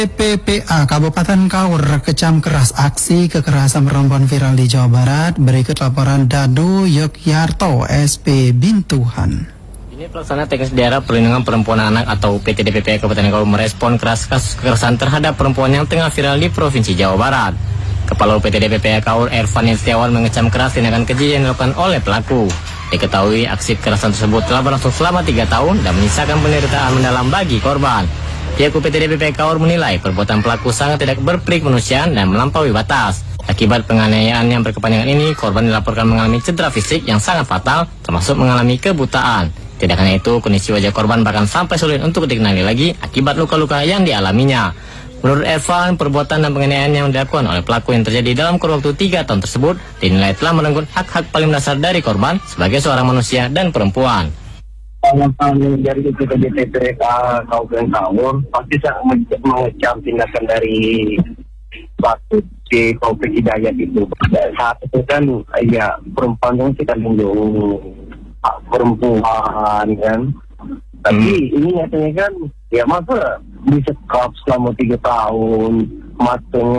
PPA Kabupaten Kaur kecam keras aksi kekerasan perempuan viral di Jawa Barat. Berikut laporan Dadu Yogyarto SP Bintuhan. Ini pelaksana teknis daerah perlindungan perempuan anak atau PTDPP Kabupaten Kaur merespon keras kasus kekerasan terhadap perempuan yang tengah viral di Provinsi Jawa Barat. Kepala PTDPP Kaur Ervan Setiawan mengecam keras tindakan keji yang dilakukan oleh pelaku. Diketahui aksi kekerasan tersebut telah berlangsung selama 3 tahun dan menyisakan penderitaan mendalam bagi korban. Pihak PTDPP Kaur menilai perbuatan pelaku sangat tidak berperik kemanusiaan dan melampaui batas. Akibat penganiayaan yang berkepanjangan ini, korban dilaporkan mengalami cedera fisik yang sangat fatal, termasuk mengalami kebutaan. Tidak hanya itu, kondisi wajah korban bahkan sampai sulit untuk dikenali lagi akibat luka-luka yang dialaminya. Menurut Ervan, perbuatan dan penganiayaan yang dilakukan oleh pelaku yang terjadi dalam kurun waktu 3 tahun tersebut dinilai telah merenggut hak-hak paling dasar dari korban sebagai seorang manusia dan perempuan. Kalau dari PTDPP Kabupaten Kaur pasti sangat mengecam tindakan dari pelaku di Taufik Hidayat itu. Dan saat itu kan ya perempuan yang kita lindungi perempuan kan. Tapi ini nyatanya kan ya masa disekap selama 3 tahun, matung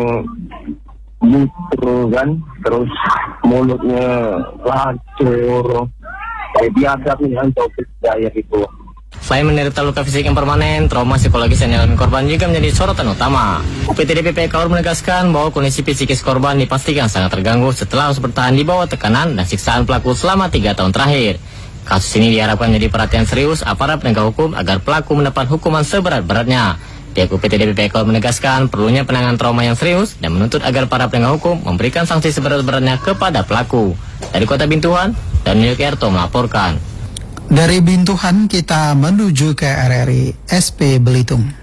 butru kan, terus mulutnya lancur. Biasa dengan Taufik Hidayat itu. Selain menderita luka fisik yang permanen, trauma psikologis yang dialami korban juga menjadi sorotan utama. PTDPP Kaur menegaskan bahwa kondisi psikis korban dipastikan sangat terganggu setelah harus bertahan di bawah tekanan dan siksaan pelaku selama 3 tahun terakhir. Kasus ini diharapkan menjadi perhatian serius aparat penegak hukum agar pelaku mendapat hukuman seberat-beratnya. Pihak PTDPP Kaur menegaskan perlunya penanganan trauma yang serius dan menuntut agar para penegak hukum memberikan sanksi seberat-beratnya kepada pelaku. Dari Kota Bintuhan, Daniel Kerto melaporkan. Dari Bintuhan kita menuju ke RRI SP Belitung.